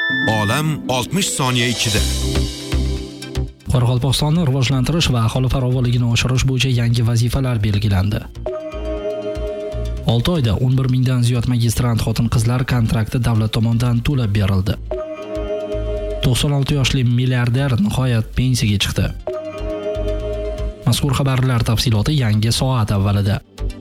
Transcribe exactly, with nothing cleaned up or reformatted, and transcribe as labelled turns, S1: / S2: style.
S1: Olam oltmish soniya ichida.
S2: Qoraqalpog'istonni rivojlantirish va aholi farovonligini oshirish bo'yicha yangi vazifalar belgilandi. olti oyda o'n bir mingdan ziyod magistrant xotin-qizlar kontrakti davlat tomonidan to'lab berildi. to'qson olti yoshli milliarder nihoyat pensiyaga chiqdi. Mazkur xabarlar tafsiloti yangi soat avvalida.